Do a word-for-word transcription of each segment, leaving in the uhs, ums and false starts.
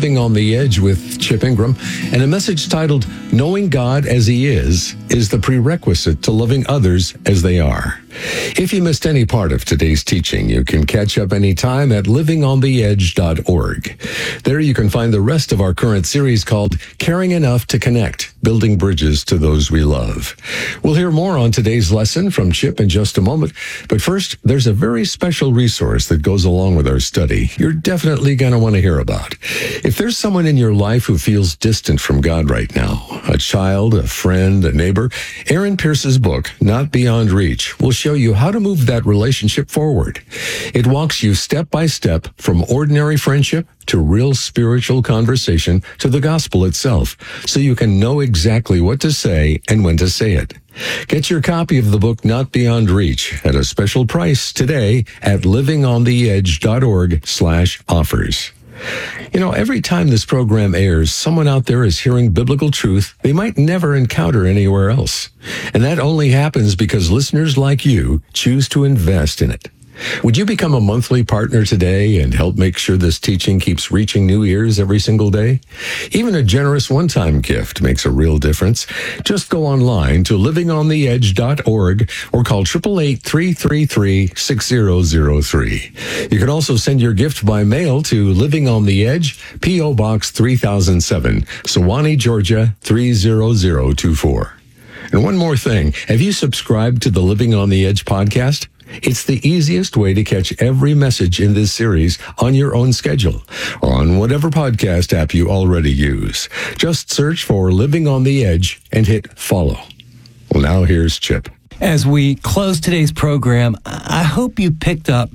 Living on the Edge with Chip Ingram, and a message titled, Knowing God as He Is, is the prerequisite to loving others as they are. If you missed any part of today's teaching, you can catch up anytime at living on the edge dot org. There you can find the rest of our current series called Caring Enough to Connect, Building Bridges to Those We Love. We'll hear more on today's lesson from Chip in just a moment, but first, there's a very special resource that goes along with our study you're definitely going to want to hear about. If there's someone in your life who feels distant from God right now, a child, a friend, a neighbor, Aaron Pierce's book, Not Beyond Reach, will show you how to move that relationship forward. It walks you step by step from ordinary friendship to real spiritual conversation to the gospel itself, so you can know exactly what to say and when to say it. Get your copy of the book Not Beyond Reach at a special price today at living on the edge dot org slash offers. You know, every time this program airs, someone out there is hearing biblical truth they might never encounter anywhere else. And that only happens because listeners like you choose to invest in it. Would you become a monthly partner today and help make sure this teaching keeps reaching new ears every single day? Even a generous one-time gift makes a real difference. Just go online to living on the edge dot org or call eight eight eight, three three three, six zero zero three. You can also send your gift by mail to Living on the Edge, P O Box three thousand seven, Sewanee, Georgia three zero zero two four. And one more thing, have you subscribed to the Living on the Edge podcast? It's the easiest way to catch every message in this series on your own schedule or on whatever podcast app you already use. Just search for Living on the Edge and hit follow. Well, now here's Chip. As we close today's program, I hope you picked up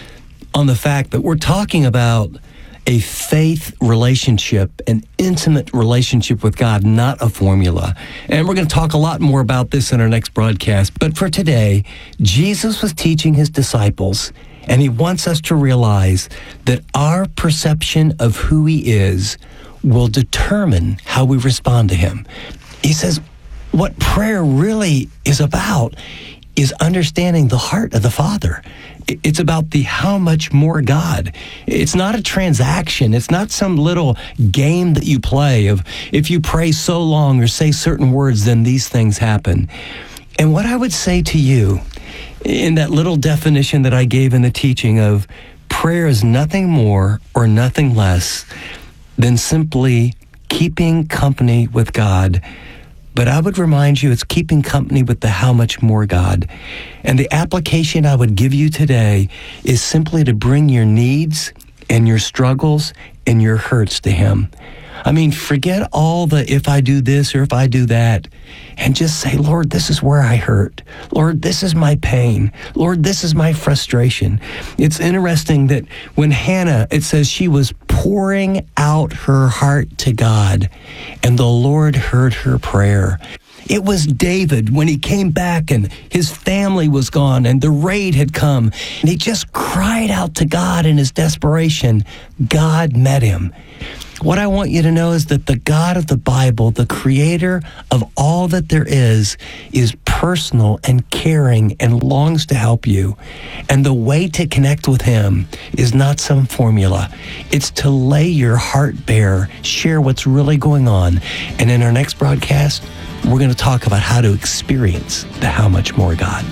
on the fact that we're talking about a faith relationship, an intimate relationship with God, not a formula. And we're going to talk a lot more about this in our next broadcast. But for today, Jesus was teaching his disciples, and he wants us to realize that our perception of who he is will determine how we respond to him. He says what prayer really is about is understanding the heart of the Father. It's about the how much more God. It's not a transaction. It's not some little game that you play of if you pray so long or say certain words, then these things happen. And what I would say to you in that little definition that I gave in the teaching of prayer is nothing more or nothing less than simply keeping company with God. But I would remind you, it's keeping company with the how much more God. And the application I would give you today is simply to bring your needs and your struggles and your hurts to him. I mean, forget all the if I do this or if I do that, and just say, Lord, this is where I hurt. Lord, this is my pain. Lord, this is my frustration. It's interesting that when Hannah, it says she was pouring out her heart to God, and the Lord heard her prayer. It was David when he came back and his family was gone and the raid had come, and he just cried out to God in his desperation. God met him. What I want you to know is that the God of the Bible, the creator of all that there is, is personal and caring and longs to help you. And the way to connect with him is not some formula. It's to lay your heart bare, share what's really going on. And in our next broadcast, we're going to talk about how to experience the how much more God.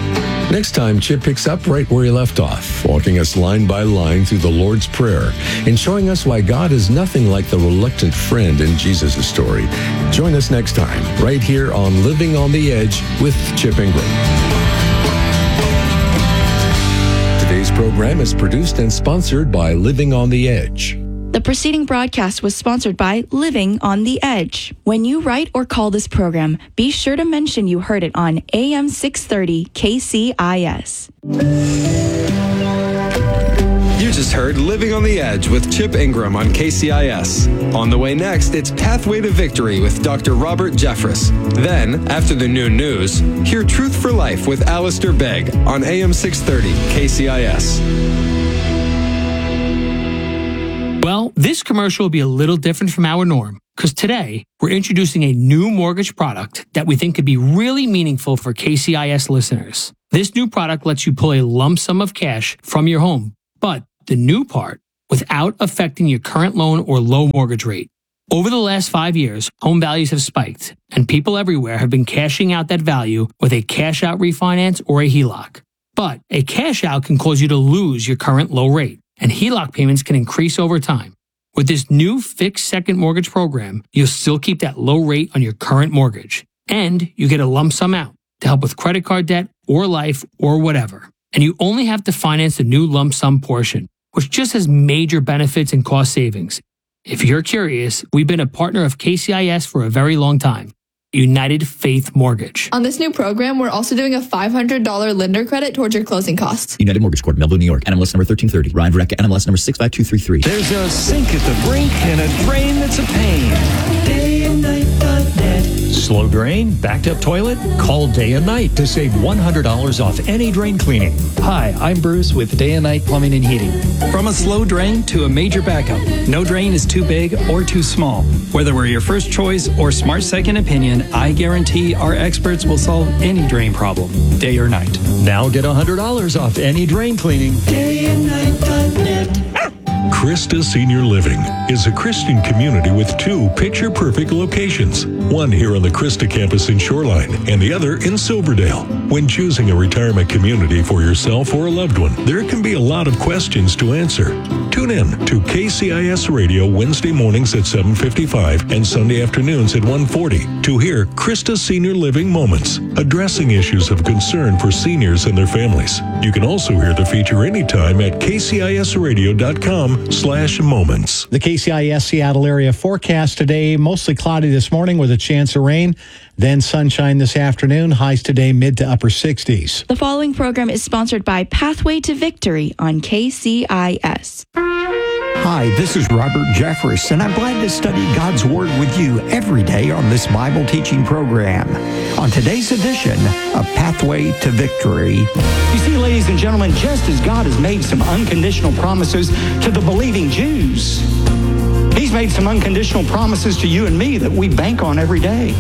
Next time, Chip picks up right where he left off, walking us line by line through the Lord's Prayer and showing us why God is nothing like the reluctant friend in Jesus' story. Join us next time, right here on Living on the Edge with Chip Ingram. Today's program is produced and sponsored by Living on the Edge. The preceding broadcast was sponsored by Living on the Edge. When you write or call this program, be sure to mention you heard it on A M six thirty K C I S. You just heard Living on the Edge with Chip Ingram on K C I S. On the way next, it's Pathway to Victory with Doctor Robert Jeffress. Then, after the noon news, hear Truth for Life with Alistair Begg on A M six thirty K C I S. Well, this commercial will be a little different from our norm, because today we're introducing a new mortgage product that we think could be really meaningful for K C I S listeners. This new product lets you pull a lump sum of cash from your home, but the new part, without affecting your current loan or low mortgage rate. Over the last five years, home values have spiked, and people everywhere have been cashing out that value with a cash-out refinance or a H E L O C. But a cash-out can cause you to lose your current low rate, and H E L O C payments can increase over time. With this new fixed second mortgage program, you'll still keep that low rate on your current mortgage, and you get a lump sum out to help with credit card debt or life or whatever. And you only have to finance the new lump sum portion, which just has major benefits and cost savings. If you're curious, we've been a partner of K C I S for a very long time. United Faith Mortgage. On this new program, we're also doing a five hundred dollars lender credit towards your closing costs. United Mortgage Corp, Melville, New York. N M L S number thirteen thirty. Ryan Verrecka, N M L S number six five two three three. There's a sink at the brink and a drain that's a pain. day and night dot net. Slow drain? Backed up toilet? Call Day and Night to save one hundred dollars off any drain cleaning. Hi, I'm Bruce with Day and Night Plumbing and Heating. From a slow drain to a major backup, no drain is too big or too small. Whether we're your first choice or smart second opinion, I guarantee our experts will solve any drain problem, day or night. Now get one hundred dollars off any drain cleaning. day and night dot net. Christa Senior Living is a Christian community with two picture-perfect locations, one here on the Christa campus in Shoreline and the other in Silverdale. When choosing a retirement community for yourself or a loved one, there can be a lot of questions to answer. Tune in to K C I S Radio Wednesday mornings at seven fifty-five and Sunday afternoons at one forty to hear Christa Senior Living Moments, addressing issues of concern for seniors and their families. You can also hear the feature anytime at k c i s radio dot com slash moments. The K C I S Seattle area forecast today, mostly cloudy this morning with a chance of rain, then sunshine this afternoon, highs today mid to upper sixties. The following program is sponsored by Pathway to Victory on K C I S. Hi, this is Robert Jeffress, and I'm glad to study God's Word with you every day on this Bible teaching program. On today's edition of Pathway to Victory. You see, ladies and gentlemen, just as God has made some unconditional promises to the believing Jews, He's made some unconditional promises to you and me that we bank on every day.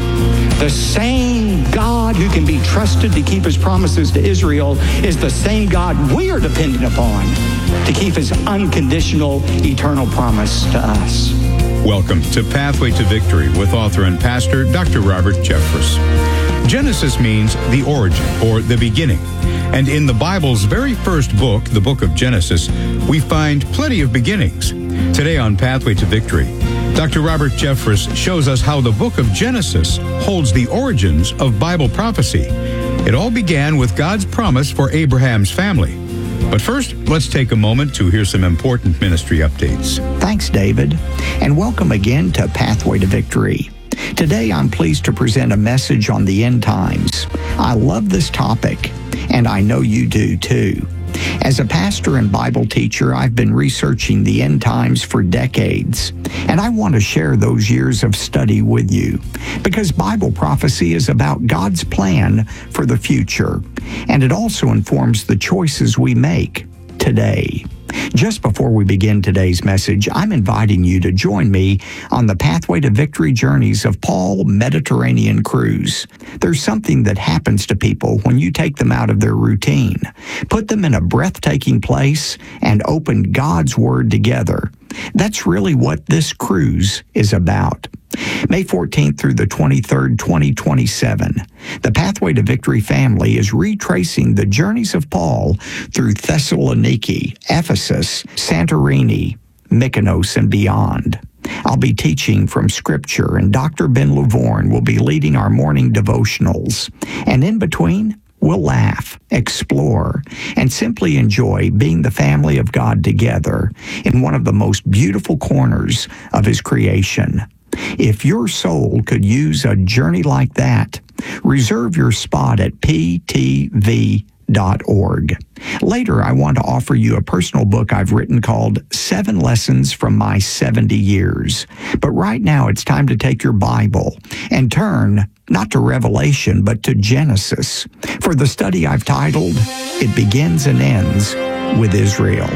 The same God who can be trusted to keep His promises to Israel is the same God we are dependent upon to keep His unconditional eternal promise to us. Welcome to Pathway to Victory with author and pastor Doctor Robert Jeffress. Genesis means the origin or the beginning. And in the Bible's very first book, the book of Genesis, we find plenty of beginnings. Today on Pathway to Victory, Doctor Robert Jeffress shows us how the book of Genesis holds the origins of Bible prophecy. It all began with God's promise for Abraham's family. But first, let's take a moment to hear some important ministry updates. Thanks, David, and welcome again to Pathway to Victory. Today, I'm pleased to present a message on the end times. I love this topic, and I know you do too. As a pastor and Bible teacher, I've been researching the end times for decades, and I want to share those years of study with you because Bible prophecy is about God's plan for the future, and it also informs the choices we make today. Just before we begin today's message, I'm inviting you to join me on the Pathway to Victory journeys of Paul Mediterranean Cruise. There's something that happens to people when you take them out of their routine, put them in a breathtaking place, and open God's Word together. That's really what this cruise is about. May fourteenth through the twenty-third, twenty twenty-seven, the Pathway to Victory family is retracing the journeys of Paul through Thessaloniki, Ephesus, Santorini, Mykonos, and beyond. I'll be teaching from Scripture, and Doctor Ben Luvorn will be leading our morning devotionals. And in between, we'll laugh, explore, and simply enjoy being the family of God together in one of the most beautiful corners of His creation. If your soul could use a journey like that, reserve your spot at p t v dot org. Later, I want to offer you a personal book I've written called Seven Lessons from My seventy years. But right now, it's time to take your Bible and turn not to Revelation, but to Genesis. For the study I've titled, It Begins and Ends with Israel.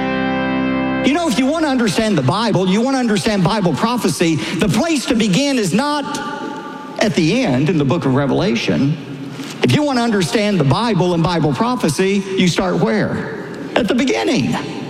You know, if you want to understand the Bible, you want to understand Bible prophecy, the place to begin is not at the end in the book of Revelation. If you want to understand the Bible and Bible prophecy, you start where? At the beginning.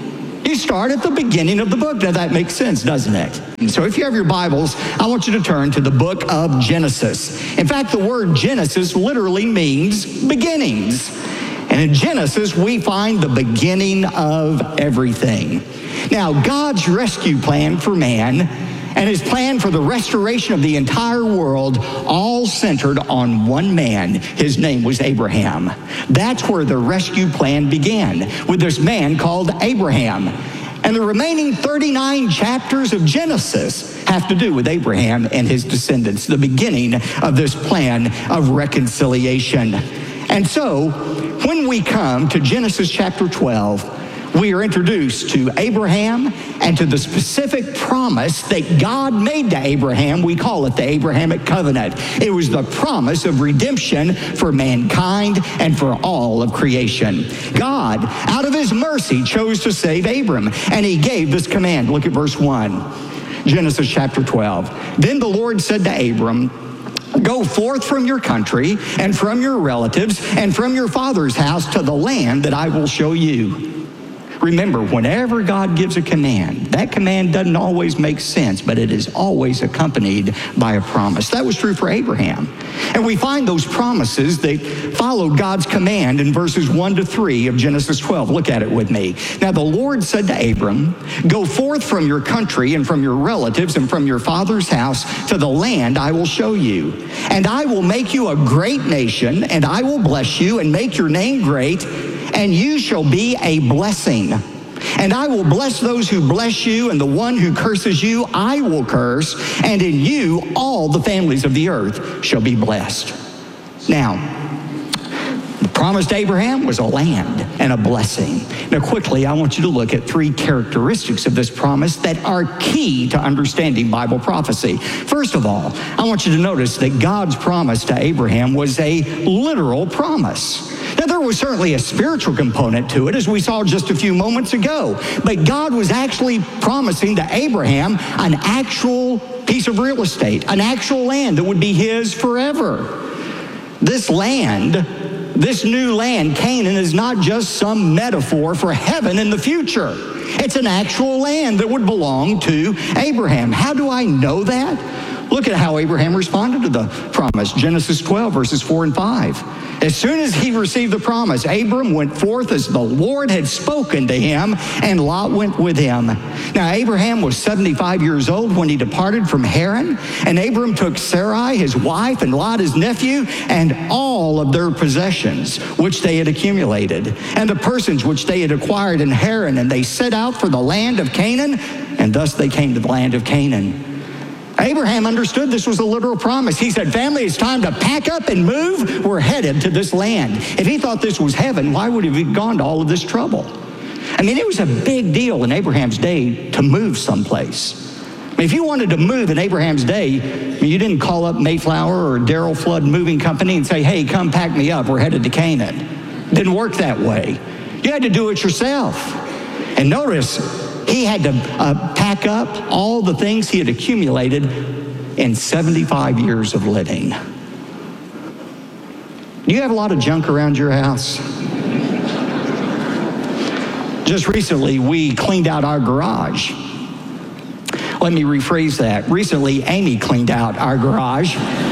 You start at the beginning of the book. Now that makes sense, doesn't it? And so if you have your Bibles, I want you to turn to the book of Genesis. In fact, the word Genesis literally means beginnings. And in Genesis, we find the beginning of everything. Now, God's rescue plan for man and his plan for the restoration of the entire world all centered on one man. His name was Abraham. That's where the rescue plan began, with this man called Abraham. And the remaining thirty-nine chapters of Genesis have to do with Abraham and his descendants, the beginning of this plan of reconciliation. And so, when we come to Genesis chapter twelve, we are introduced to Abraham and to the specific promise that God made to Abraham. We call it the Abrahamic covenant. It was the promise of redemption for mankind and for all of creation. God, out of his mercy, chose to save Abram, and he gave this command. Look at verse one, Genesis chapter twelve. Then the Lord said to Abram, "Go forth from your country and from your relatives and from your father's house to the land that I will show you." Remember, whenever God gives a command, that command doesn't always make sense, but it is always accompanied by a promise. That was true for Abraham. And we find those promises that followed God's command in verses one to three of Genesis twelve. Look at it with me. Now the Lord said to Abram, "Go forth from your country and from your relatives and from your father's house to the land I will show you. And I will make you a great nation, and I will bless you and make your name great, and you shall be a blessing. And I will bless those who bless you, and the one who curses you I will curse, and in you all the families of the earth shall be blessed." Now, the promise to Abraham was a land and a blessing. Now quickly, I want you to look at three characteristics of this promise that are key to understanding Bible prophecy. First of all, I want you to notice that God's promise to Abraham was a literal promise. Now, there was certainly a spiritual component to it, as we saw just a few moments ago. But God was actually promising to Abraham an actual piece of real estate, an actual land that would be his forever. This land, this new land, Canaan, is not just some metaphor for heaven in the future. It's an actual land that would belong to Abraham. How do I know that? Look at how Abraham responded to the promise. Genesis twelve, verses four and five. As soon as he received the promise, Abram went forth as the Lord had spoken to him, and Lot went with him. Now, Abraham was seventy-five years old when he departed from Haran, and Abram took Sarai, his wife, and Lot, his nephew, and all of their possessions, which they had accumulated, and the persons which they had acquired in Haran, and they set out for the land of Canaan, and thus they came to the land of Canaan. Abraham understood this was a literal promise. He said, "Family, it's time to pack up and move. We're headed to this land." If he thought this was heaven, why would he have gone to all of this trouble? I mean, it was a big deal in Abraham's day to move someplace. I mean, if you wanted to move in Abraham's day, I mean, you didn't call up Mayflower or Darrell Flood Moving Company and say, "Hey, come pack me up. We're headed to Canaan." It didn't work that way. You had to do it yourself. And notice, he had to uh, pack up all the things he had accumulated in seventy-five years of living. Do you have a lot of junk around your house? Just recently, we cleaned out our garage. Let me rephrase that. Recently, Amy cleaned out our garage.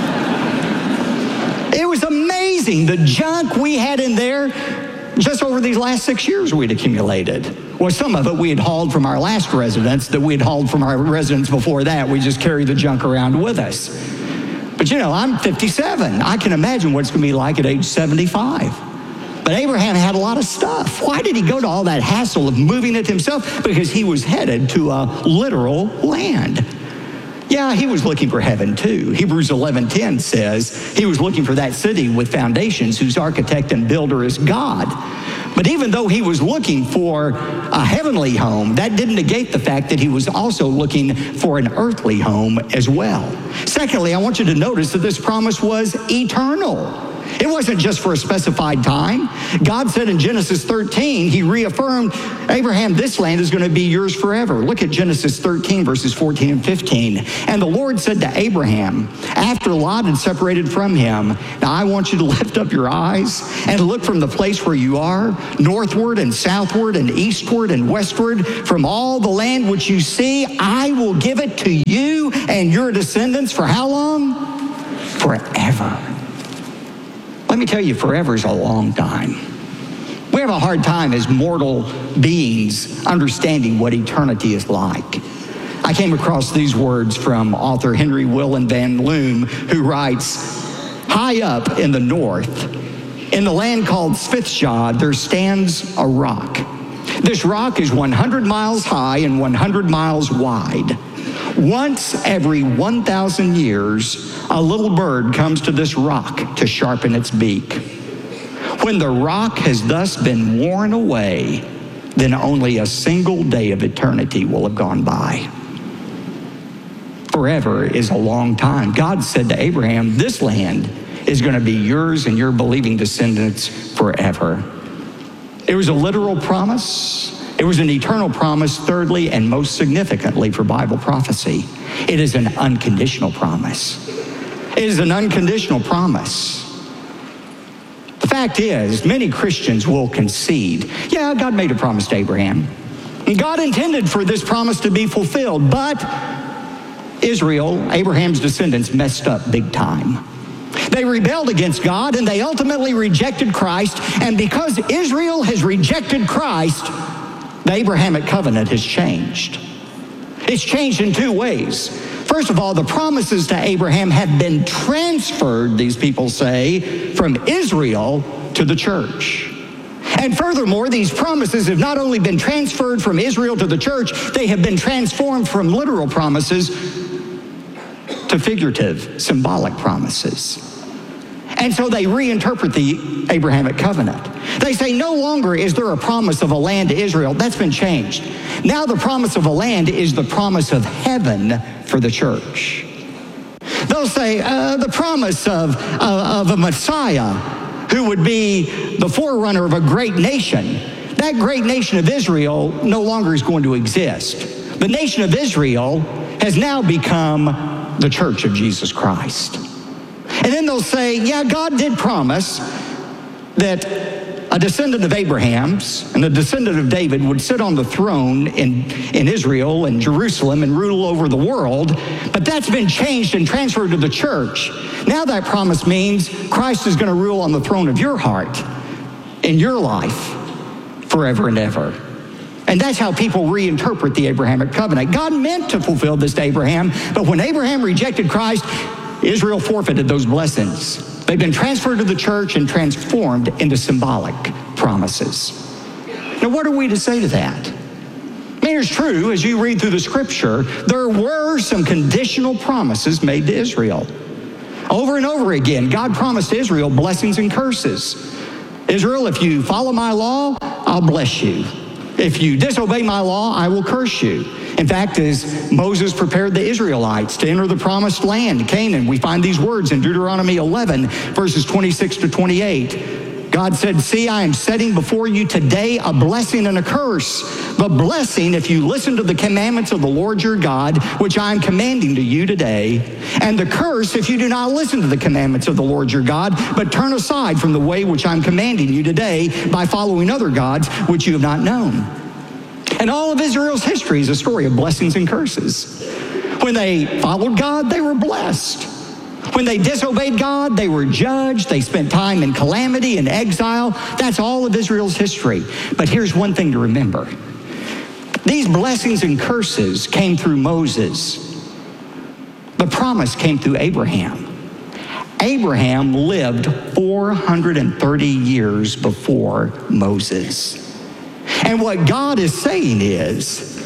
It was amazing, the junk we had in there just over these last six years we'd accumulated. Well, some of it we had hauled from our last residence that we had hauled from our residence before that. We just carried the junk around with us. But you know, I'm fifty-seven. I can imagine what it's going to be like at age seventy-five. But Abraham had a lot of stuff. Why did he go to all that hassle of moving it himself? Because he was headed to a literal land. Yeah, he was looking for heaven too. Hebrews eleven ten says he was looking for that city with foundations whose architect and builder is God. But even though he was looking for a heavenly home, that didn't negate the fact that he was also looking for an earthly home as well. Secondly, I want you to notice that this promise was eternal. It wasn't just for a specified time. God said in Genesis thirteen, he reaffirmed, Abraham, this land is going to be yours forever. Look at Genesis thirteen, verses fourteen and fifteen. And the Lord said to Abraham, after Lot had separated from him, now I want you to lift up your eyes and look from the place where you are, northward and southward and eastward and westward, from all the land which you see, I will give it to you and your descendants for how long? Forever. Let me tell you, forever is a long time. We have a hard time as mortal beings understanding what eternity is like. I came across these words from author Henry Willen Van Loom, who writes, high up in the north, in the land called Svithjad, there stands a rock. This rock is one hundred miles high and one hundred miles wide. Once every one thousand years, a little bird comes to this rock to sharpen its beak. When the rock has thus been worn away, then only a single day of eternity will have gone by. Forever is a long time. God said to Abraham, this land is going to be yours and your believing descendants forever. It was a literal promise. It was an eternal promise, thirdly, and most significantly for Bible prophecy. It is an unconditional promise. It is an unconditional promise. The fact is, many Christians will concede, yeah, God made a promise to Abraham. And God intended for this promise to be fulfilled, but Israel, Abraham's descendants, messed up big time. They rebelled against God, and they ultimately rejected Christ, and because Israel has rejected Christ, the Abrahamic covenant has changed. It's changed in two ways. First of all, the promises to Abraham have been transferred, these people say, from Israel to the church. And furthermore, these promises have not only been transferred from Israel to the church, they have been transformed from literal promises to figurative, symbolic promises. And so they reinterpret the Abrahamic covenant. They say no longer is there a promise of a land to Israel. That's been changed. Now the promise of a land is the promise of heaven for the church. They'll say uh, the promise of, uh, of a Messiah who would be the forerunner of a great nation. That great nation of Israel no longer is going to exist. The nation of Israel has now become the church of Jesus Christ. And then they'll say, yeah, God did promise that a descendant of Abraham's and a descendant of David would sit on the throne in, in Israel and Jerusalem and rule over the world, but that's been changed and transferred to the church. Now that promise means Christ is going to rule on the throne of your heart, in your life, forever and ever. And that's how people reinterpret the Abrahamic covenant. God meant to fulfill this to Abraham, but when Abraham rejected Christ, Israel forfeited those blessings. They've been transferred to the church and transformed into symbolic promises. Now, what are we to say to that? I mean, it's true, as you read through the scripture, there were some conditional promises made to Israel. Over and over again, God promised Israel blessings and curses. Israel, if you follow my law, I'll bless you. If you disobey my law, I will curse you. In fact, as Moses prepared the Israelites to enter the promised land, Canaan, we find these words in Deuteronomy eleven, verses twenty-six to twenty-eight. God said, see, I am setting before you today a blessing and a curse. The blessing, if you listen to the commandments of the Lord your God, which I am commanding to you today. And the curse, if you do not listen to the commandments of the Lord your God, but turn aside from the way which I'm commanding you today by following other gods which you have not known. And all of Israel's history is a story of blessings and curses. When they followed God, they were blessed. When they disobeyed God, they were judged. They spent time in calamity and exile. That's all of Israel's history. But here's one thing to remember. These blessings and curses came through Moses. The promise came through Abraham. Abraham lived four hundred thirty years before Moses. And what God is saying is,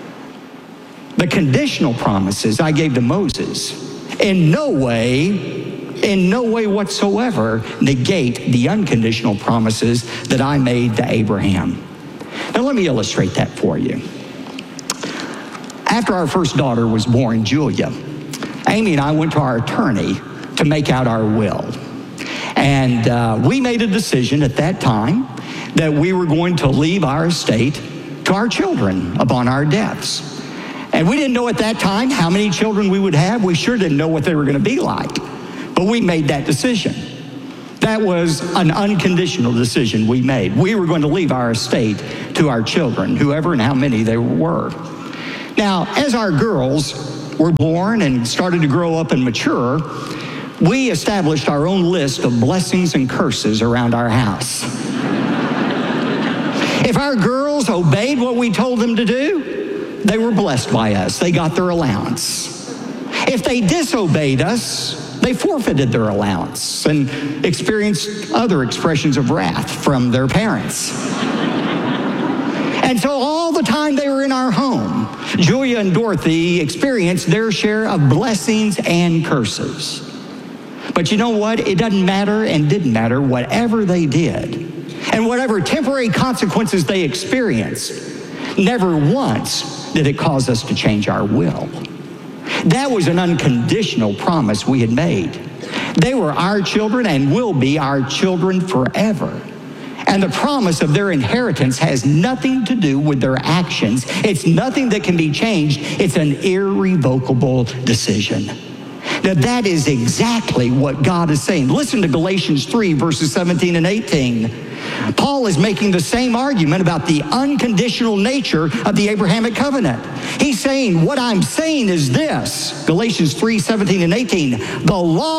the conditional promises I gave to Moses in no way, in no way whatsoever negate the unconditional promises that I made to Abraham. Now let me illustrate that for you. After our first daughter was born, Julia, Amy and I went to our attorney to make out our will. And uh, we made a decision at that time that we were going to leave our estate to our children upon our deaths. And we didn't know at that time how many children we would have. We sure didn't know what they were going to be like. But we made that decision. That was an unconditional decision we made. We were going to leave our estate to our children, whoever and how many they were. Now, as our girls were born and started to grow up and mature, we established our own list of blessings and curses around our house. If our girls obeyed what we told them to do, they were blessed by us. They got their allowance. If they disobeyed us, they forfeited their allowance and experienced other expressions of wrath from their parents. And so all the time they were in our home, Julia and Dorothy experienced their share of blessings and curses. But you know what? It doesn't matter and didn't matter whatever they did. And whatever temporary consequences they experienced, never once did it cause us to change our will. That was an unconditional promise we had made. They were our children and will be our children forever. And the promise of their inheritance has nothing to do with their actions. It's nothing that can be changed. It's an irrevocable decision. Now, that is exactly what God is saying. Listen to Galatians three, verses seventeen and eighteen. Paul is making the same argument about the unconditional nature of the Abrahamic covenant. He's saying, what I'm saying is this, Galatians three, seventeen and eighteen, the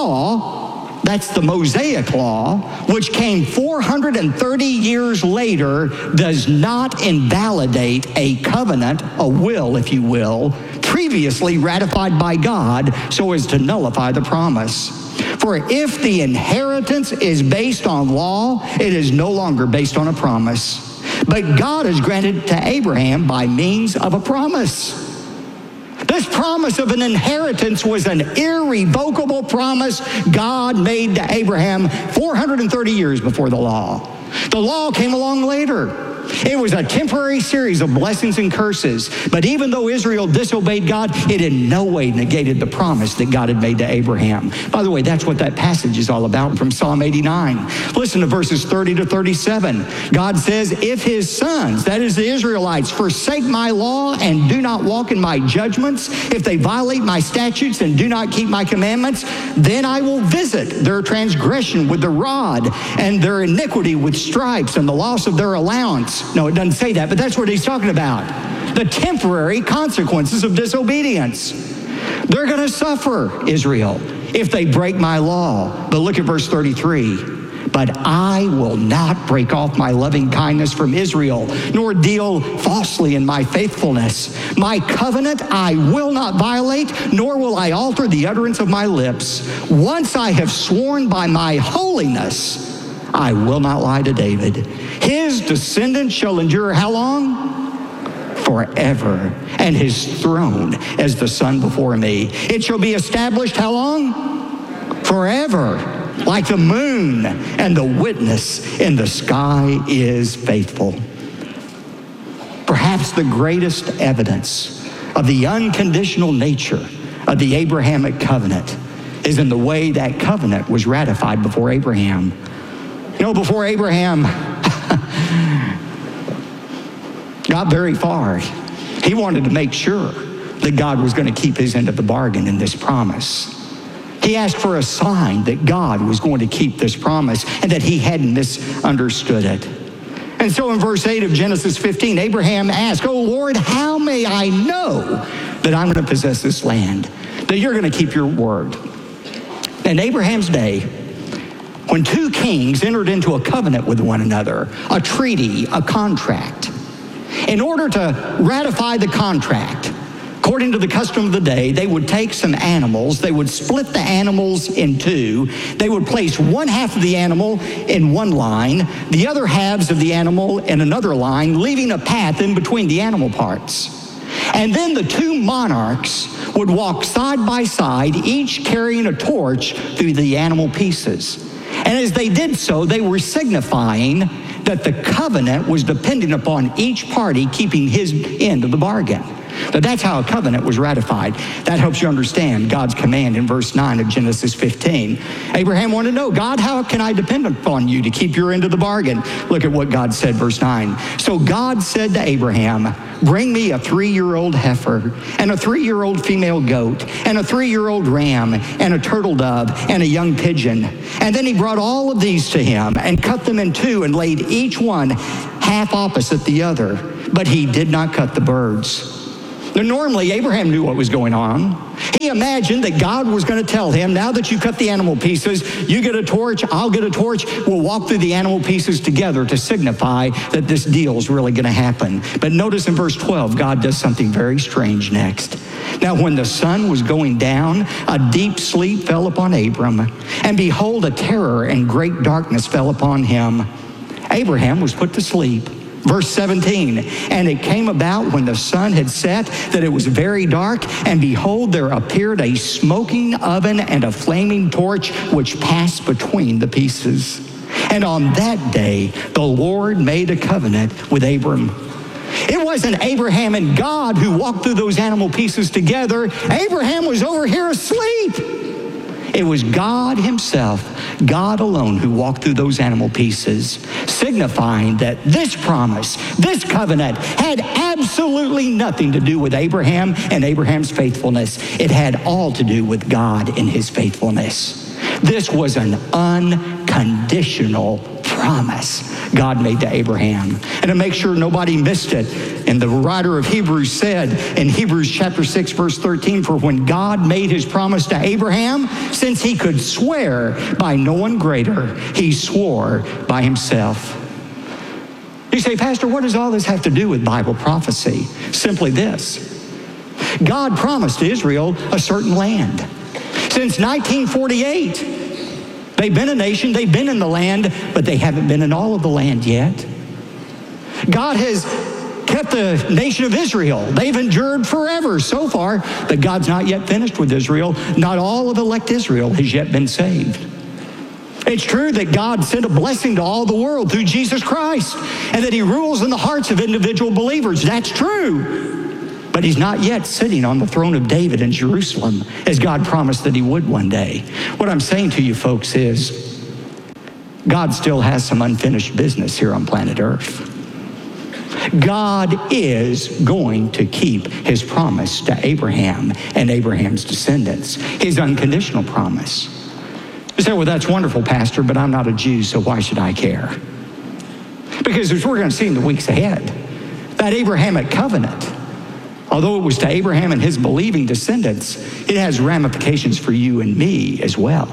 law, that's the Mosaic law, which came four hundred thirty years later, does not invalidate a covenant, a will, if you will, previously ratified by God so as to nullify the promise. For if the inheritance is based on law, it is no longer based on a promise. But God has granted to Abraham by means of a promise. This promise of an inheritance was an irrevocable promise God made to Abraham four hundred thirty years before the law. The law came along later. It was a temporary series of blessings and curses. But even though Israel disobeyed God, it in no way negated the promise that God had made to Abraham. By the way, that's what that passage is all about from Psalm eighty-nine. Listen to verses thirty to thirty-seven. God says, if his sons, that is the Israelites, forsake my law and do not walk in my judgments, if they violate my statutes and do not keep my commandments, then I will visit their transgression with the rod and their iniquity with stripes and the loss of their allowance. No, it doesn't say that, but that's what he's talking about. The temporary consequences of disobedience. They're going to suffer, Israel, if they break my law. But look at verse thirty-three. But I will not break off my loving kindness from Israel, nor deal falsely in my faithfulness. My covenant I will not violate, nor will I alter the utterance of my lips. Once I have sworn by my holiness, I will not lie to David. His descendants shall endure how long? Forever. And his throne as the sun before me. It shall be established how long? Forever. Like the moon, and the witness in the sky is faithful. Perhaps the greatest evidence of the unconditional nature of the Abrahamic covenant is in the way that covenant was ratified before Abraham. You know, before Abraham got very far, he wanted to make sure that God was going to keep his end of the bargain in this promise. He asked for a sign that God was going to keep this promise and that he hadn't misunderstood it. And so in verse eight of Genesis fifteen, Abraham asked, oh Lord, how may I know that I'm going to possess this land, that you're going to keep your word? In Abraham's day, when two kings entered into a covenant with one another, a treaty, a contract, in order to ratify the contract, according to the custom of the day, they would take some animals, they would split the animals in two, they would place one half of the animal in one line, the other halves of the animal in another line, leaving a path in between the animal parts. And then the two monarchs would walk side by side, each carrying a torch through the animal pieces. And as they did so, they were signifying that the covenant was dependent upon each party keeping his end of the bargain. But that's how a covenant was ratified. That helps you understand God's command in verse nine of Genesis fifteen. Abraham wanted to know, God, how can I depend upon you to keep your end of the bargain? Look at what God said, verse nine. So God said to Abraham, bring me a three-year-old heifer and a three-year-old female goat and a three-year-old ram and a turtle dove and a young pigeon. And then he brought all of these to him and cut them in two and laid each one half opposite the other. But he did not cut the birds. Now, normally, Abraham knew what was going on. He imagined that God was going to tell him, now that you cut the animal pieces, you get a torch, I'll get a torch, we'll walk through the animal pieces together to signify that this deal is really going to happen. But notice in verse twelve, God does something very strange next. Now, when the sun was going down, a deep sleep fell upon Abram, and behold, a terror and great darkness fell upon him. Abraham was put to sleep. Verse seventeen, and it came about when the sun had set that it was very dark, and behold, there appeared a smoking oven and a flaming torch which passed between the pieces. And on that day, the Lord made a covenant with Abram. It wasn't Abraham and God who walked through those animal pieces together. Abraham was over here asleep. It was God himself, God alone, who walked through those animal pieces, signifying that this promise, this covenant, had absolutely nothing to do with Abraham and Abraham's faithfulness. It had all to do with God and his faithfulness. This was an unconditional promise God made to Abraham. And to make sure nobody missed it, and the writer of Hebrews said in Hebrews chapter six, verse thirteen, for when God made his promise to Abraham, since he could swear by no one greater, he swore by himself. You say, Pastor, what does all this have to do with Bible prophecy? Simply this. God promised Israel a certain land. Since nineteen forty-eight, they've been a nation, they've been in the land, but they haven't been in all of the land yet. God has kept the nation of Israel. They've endured forever so far, but God's not yet finished with Israel. Not all of elect Israel has yet been saved. It's true that God sent a blessing to all the world through Jesus Christ, and that he rules in the hearts of individual believers. That's true. But he's not yet sitting on the throne of David in Jerusalem, as God promised that he would one day. What I'm saying to you folks is, God still has some unfinished business here on planet Earth. God is going to keep his promise to Abraham and Abraham's descendants, his unconditional promise. You say, well, that's wonderful, Pastor, but I'm not a Jew, so why should I care? Because as we're going to see in the weeks ahead, that Abrahamic covenant, although it was to Abraham and his believing descendants, it has ramifications for you and me as well.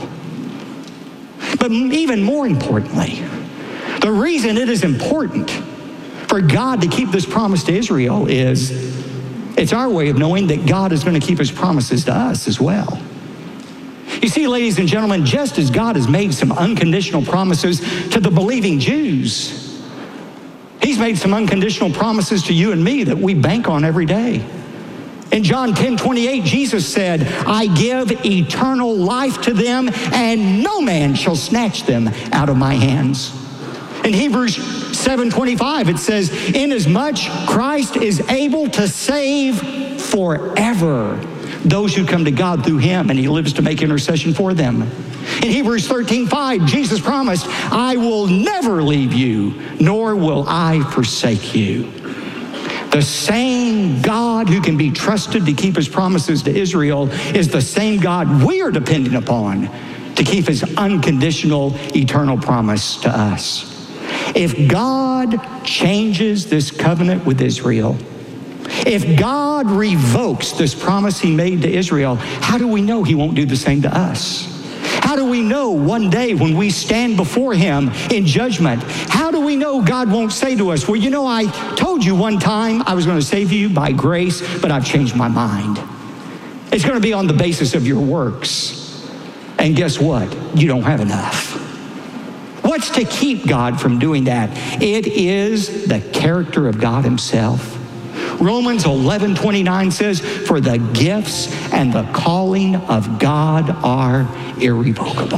But even more importantly, the reason it is important for God to keep this promise to Israel is it's our way of knowing that God is going to keep his promises to us as well. You see, ladies and gentlemen, just as God has made some unconditional promises to the believing Jews, he's made some unconditional promises to you and me that we bank on every day. In John ten twenty-eight, Jesus said, I give eternal life to them, and no man shall snatch them out of my hands. In Hebrews seven twenty-five, it says, inasmuch Christ is able to save forever those who come to God through him, and he lives to make intercession for them. In Hebrews thirteen five, Jesus promised, I will never leave you, nor will I forsake you. The same God who can be trusted to keep his promises to Israel is the same God we are depending upon to keep his unconditional eternal promise to us. If God changes this covenant with Israel, if God revokes this promise he made to Israel, how do we know he won't do the same to us? How do we know one day when we stand before him in judgment, how do we know God won't say to us, well, you know, I told you one time I was going to save you by grace, but I've changed my mind. It's going to be on the basis of your works. And guess what? You don't have enough. What's to keep God from doing that? It is the character of God himself. Romans eleven twenty-nine says, for the gifts and the calling of God are irrevocable.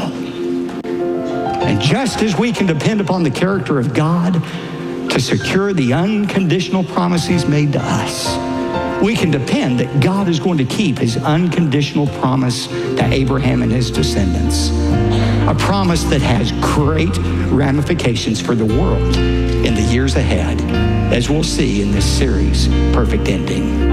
And just as we can depend upon the character of God to secure the unconditional promise he's made to us, we can depend that God is going to keep his unconditional promise to Abraham and his descendants. A promise that has great ramifications for the world in the years ahead, as we'll see in this series, Perfect Ending.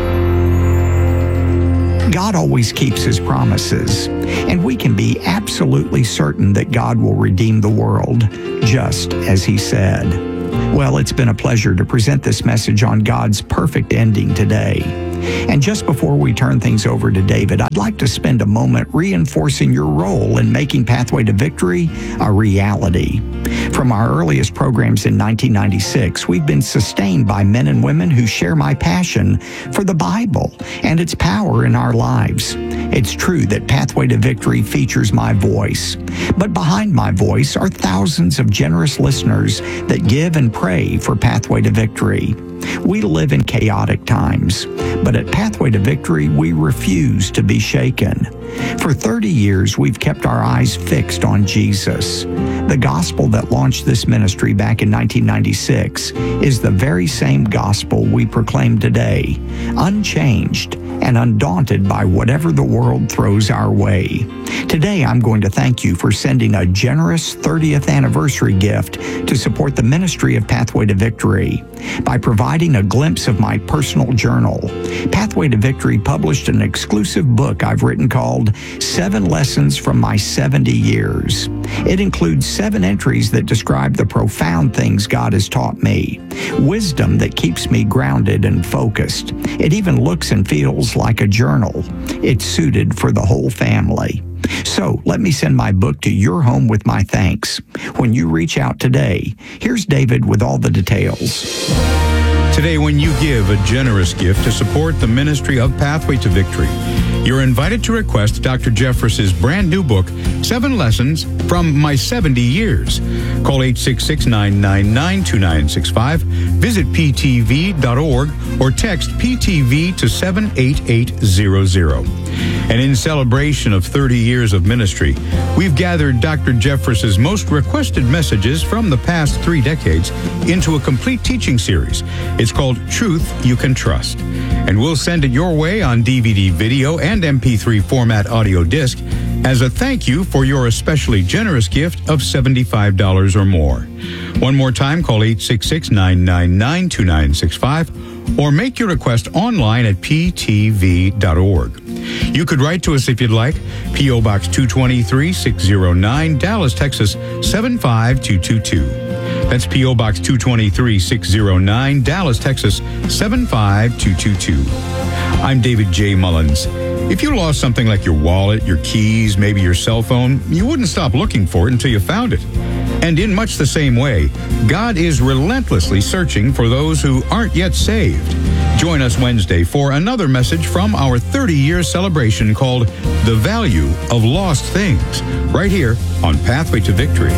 God always keeps his promises, and we can be absolutely certain that God will redeem the world just as he said. Well, it's been a pleasure to present this message on God's perfect ending today. And just before we turn things over to David, I'd like to spend a moment reinforcing your role in making Pathway to Victory a reality. From our earliest programs in nineteen ninety-six, we've been sustained by men and women who share my passion for the Bible and its power in our lives. It's true that Pathway to Victory features my voice, but behind my voice are thousands of generous listeners that give and pray for Pathway to Victory. We live in chaotic times, but at Pathway to Victory, we refuse to be shaken. For thirty years, we've kept our eyes fixed on Jesus. The gospel that launched this ministry back in nineteen ninety-six is the very same gospel we proclaim today, unchanged and undaunted by whatever the world throws our way. Today, I'm going to thank you for sending a generous thirtieth anniversary gift to support the ministry of Pathway to Victory. By providing a glimpse of my personal journal, Pathway to Victory published an exclusive book I've written called Seven Lessons from My seventy years. It includes seven entries that describe the profound things God has taught me, wisdom that keeps me grounded and focused. It even looks and feels like a journal. It's suited for the whole family. So let me send my book to your home with my thanks. When you reach out today, here's David with all the details. Today, when you give a generous gift to support the ministry of Pathway to Victory, you're invited to request Doctor Jeffress's brand new book, Seven Lessons from My seventy years. Call eight six six, nine nine nine, two nine six five, visit p t v dot org, or text P T V to seven eight eight zero zero. And in celebration of thirty years of ministry, we've gathered Doctor Jeffress's most requested messages from the past three decades into a complete teaching series. It's called Truth You Can Trust. And we'll send it your way on D V D, video, and M P three format audio disc as a thank you for your especially generous gift of seventy-five dollars or more. One more time, call eight six six, nine nine nine, two nine six five or make your request online at p t v dot org. You could write to us if you'd like. P O. Box two twenty-three, six oh nine, Dallas, Texas, seven five two two two. That's P O. Box two twenty-three, six oh nine, Dallas, Texas, seven five two two two. I'm David J. Mullins. If you lost something like your wallet, your keys, maybe your cell phone, you wouldn't stop looking for it until you found it. And in much the same way, God is relentlessly searching for those who aren't yet saved. Join us Wednesday for another message from our thirty-year celebration called The Value of Lost Things, right here on Pathway to Victory.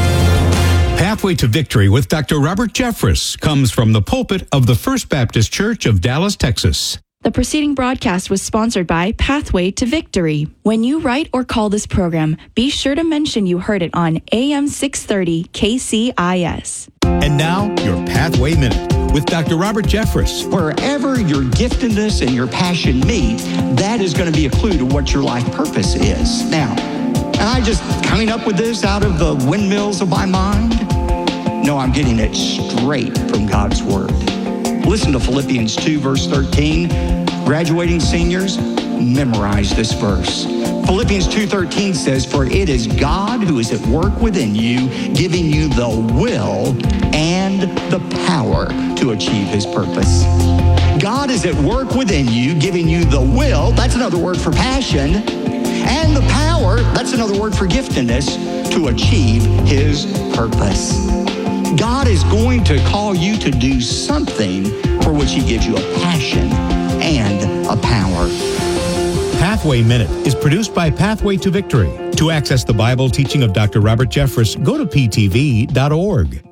Pathway to Victory with Doctor Robert Jeffress comes from the pulpit of the First Baptist Church of Dallas, Texas. The preceding broadcast was sponsored by Pathway to Victory. When you write or call this program, be sure to mention you heard it on A M six thirty K C I S. And now, your Pathway Minute with Doctor Robert Jeffress. Wherever your giftedness and your passion meet, that is going to be a clue to what your life purpose is. Now, am I just coming up with this out of the windmills of my mind? No, I'm getting it straight from God's Word. Listen to Philippians two, verse thirteen. Graduating seniors, memorize this verse. Philippians two thirteen says, "For it is God who is at work within you, giving you the will and the power to achieve His purpose." God is at work within you, giving you the will, that's another word for passion, and the power, that's another word for giftedness, to achieve His purpose. God is going to call you to do something for which He gives you a passion and a power. Pathway Minute is produced by Pathway to Victory. To access the Bible teaching of Doctor Robert Jeffress, go to p t v dot org.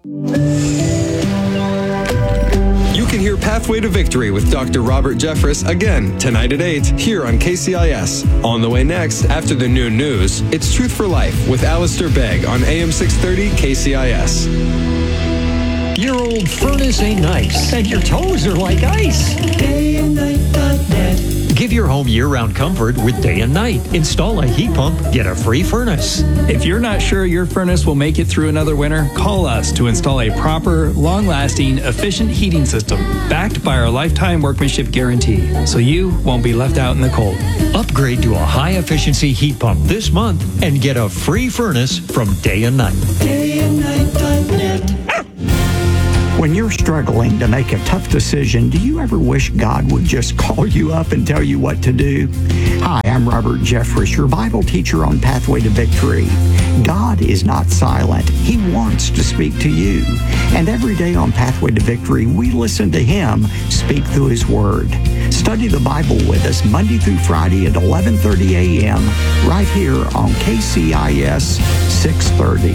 You can hear Pathway to Victory with Doctor Robert Jeffress again tonight at eight here on K C I S. On the way next, after the noon news, it's Truth for Life with Alistair Begg on A M six thirty K C I S. Your old old furnace ain't nice, and your toes are like ice. day and night dot net. Give your home year-round comfort with Day and Night. Install a heat pump, get a free furnace. If you're not sure your furnace will make it through another winter, call us to install a proper, long-lasting, efficient heating system backed by our lifetime workmanship guarantee, so you won't be left out in the cold. Upgrade to a high-efficiency heat pump this month and get a free furnace from Day and Night. day and night dot net. When you're struggling to make a tough decision, do you ever wish God would just call you up and tell you what to do? Hi, I'm Robert Jeffress, your Bible teacher on Pathway to Victory. God is not silent. He wants to speak to you. And every day on Pathway to Victory, we listen to Him speak through His Word. Study the Bible with us Monday through Friday at eleven thirty a.m. right here on K C I S six thirty.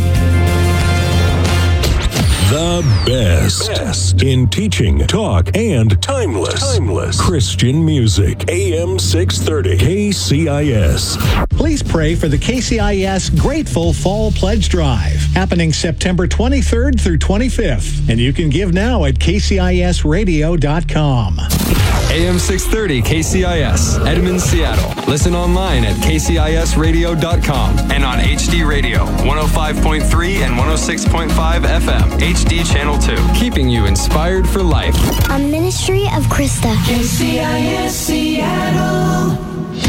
The best. best in teaching, talk, and timeless, timeless Christian music. A M six thirty K C I S. Please pray for the K C I S Grateful Fall Pledge Drive, happening September twenty-third through twenty-fifth. And you can give now at K C I S radio dot com. A M six thirty K C I S, Edmond, Seattle. Listen online at K C I S radio dot com and on H D Radio, one oh five point three and one oh six point five F M, H D Channel two. Keeping you inspired for life. A ministry of Krista. K C I S Seattle.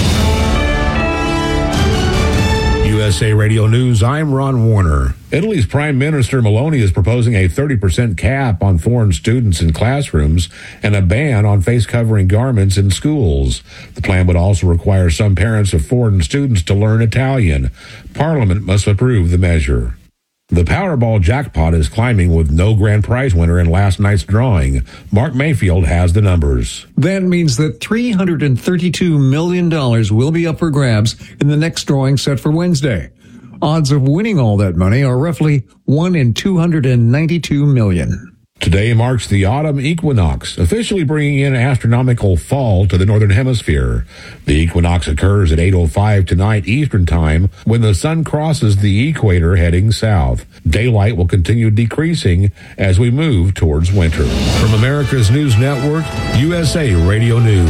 U S A Radio News, I'm Ron Warner. Italy's Prime Minister Meloni is proposing a thirty percent cap on foreign students in classrooms and a ban on face-covering garments in schools. The plan would also require some parents of foreign students to learn Italian. Parliament must approve the measure. The Powerball jackpot is climbing with no grand prize winner in last night's drawing. Mark Mayfield has the numbers. That means that three hundred thirty-two million dollars will be up for grabs in the next drawing set for Wednesday. Odds of winning all that money are roughly one in two hundred ninety-two million. Today marks the autumn equinox, officially bringing in astronomical fall to the northern hemisphere. The equinox occurs at eight oh five tonight Eastern Time when the sun crosses the equator heading south. Daylight will continue decreasing as we move towards winter. From America's News Network, U S A Radio News.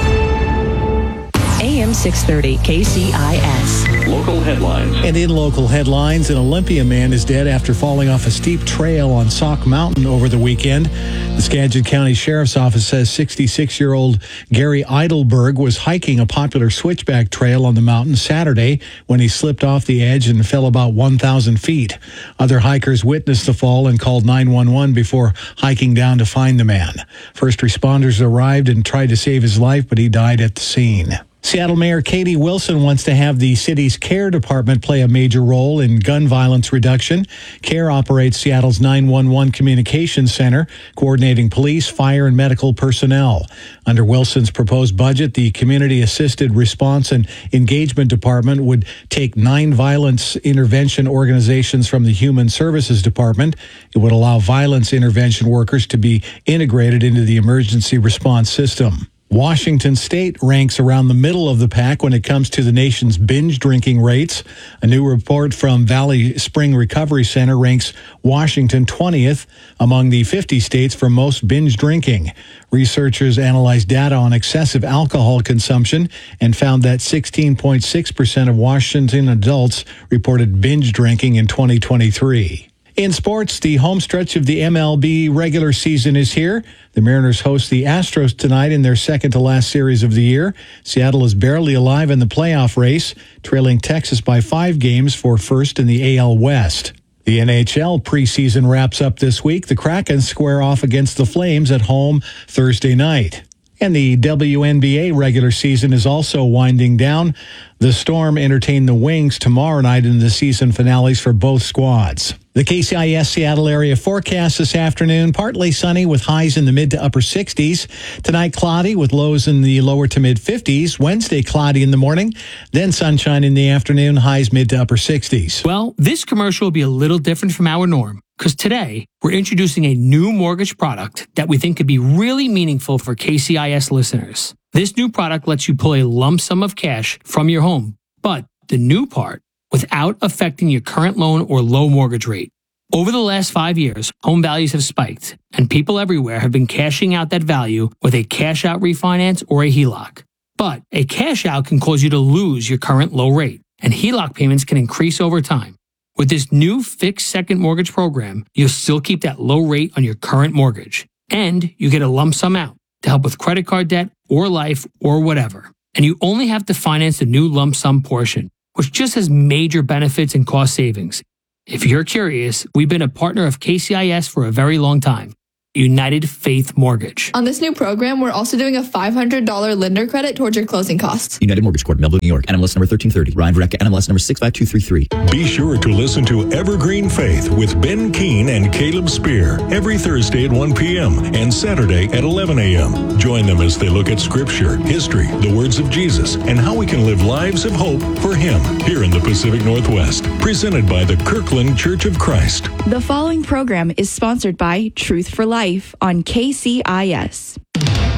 A M six thirty K C I S. Local headlines. And in local headlines, an Olympia man is dead after falling off a steep trail on Sauk Mountain over the weekend. The Skagit County Sheriff's Office says sixty-six-year-old Gary Eidelberg was hiking a popular switchback trail on the mountain Saturday when he slipped off the edge and fell about one thousand feet. Other hikers witnessed the fall and called nine one one before hiking down to find the man. First responders arrived and tried to save his life, but he died at the scene. Seattle Mayor Katie Wilson wants to have the city's CARE department play a major role in gun violence reduction. CARE operates Seattle's nine one one communications center, coordinating police, fire, and medical personnel. Under Wilson's proposed budget, the Community Assisted Response and Engagement Department would take nine violence intervention organizations from the Human Services Department. It would allow violence intervention workers to be integrated into the emergency response system. Washington State ranks around the middle of the pack when it comes to the nation's binge drinking rates. A new report from Valley Spring Recovery Center ranks Washington twentieth among the fifty states for most binge drinking. Researchers analyzed data on excessive alcohol consumption and found that sixteen point six percent of Washington adults reported binge drinking in twenty twenty-three. In sports, the home stretch of the M L B regular season is here. The Mariners host the Astros tonight in their second-to-last series of the year. Seattle is barely alive in the playoff race, trailing Texas by five games for first in the A L West. The N H L preseason wraps up this week. The Kraken square off against the Flames at home Thursday night. And the W N B A regular season is also winding down. The Storm entertain the Wings tomorrow night in the season finales for both squads. The K C I S Seattle area forecast this afternoon, partly sunny with highs in the mid to upper sixties. Tonight, cloudy with lows in the lower to mid fifties. Wednesday, cloudy in the morning, then sunshine in the afternoon, highs mid to upper sixties. Well, this commercial will be a little different from our norm, because today we're introducing a new mortgage product that we think could be really meaningful for K C I S listeners. This new product lets you pull a lump sum of cash from your home, but the new part, without affecting your current loan or low mortgage rate. Over the last five years, home values have spiked, and people everywhere have been cashing out that value with a cash-out refinance or a H E L O C. But a cash-out can cause you to lose your current low rate, and H E L O C payments can increase over time. With this new fixed second mortgage program, you'll still keep that low rate on your current mortgage, and you get a lump sum out to help with credit card debt or life or whatever. And you only have to finance the new lump sum portion, which just has major benefits and cost savings. If you're curious, we've been a partner of K C I S for a very long time. United Faith Mortgage. On this new program, we're also doing a five hundred dollars lender credit towards your closing costs. United Mortgage Corp, Melville, New York. N M L S number thirteen thirty. Ryan Verrecka, N M L S number six five two three three. Be sure to listen to Evergreen Faith with Ben Keene and Caleb Spear every Thursday at one p.m. and Saturday at eleven a.m. Join them as they look at Scripture, history, the words of Jesus, and how we can live lives of hope for Him here in the Pacific Northwest. Presented by the Kirkland Church of Christ. The following program is sponsored by Truth for Life on K C I S.